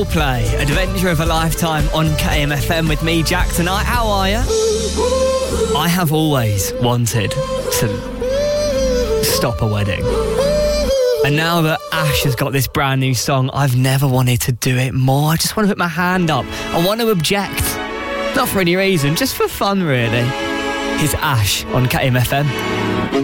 Play Adventure of a Lifetime on KMFM with me, Jack, tonight. How are you? I have always wanted to stop a wedding. And now that Ash has got this brand new song, I've never wanted to do it more. I just want to put my hand up. I want to object. Not for any reason, just for fun, really. Here's Ash on KMFM.